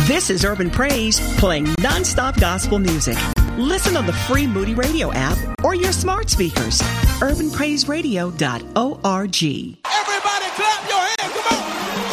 This is Urban Praise, playing nonstop gospel music. Listen on the free Moody Radio app or your smart speakers. UrbanPraiseRadio.org.